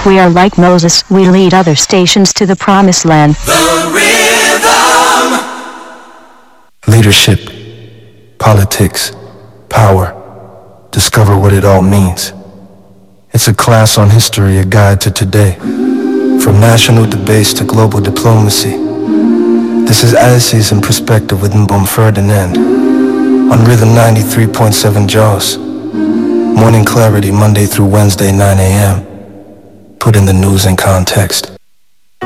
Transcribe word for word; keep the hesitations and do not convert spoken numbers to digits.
We are like Moses, we lead other stations to the promised land. The rhythm. Leadership, politics, power. Discover what it all means. It's a class on history, a guide to today. From national debates to global diplomacy. This is Essays in Perspective with Mbom Ferdinand. On Rhythm ninety-three point seven Jaws. Morning clarity Monday through Wednesday, nine a.m. Put in the news in context.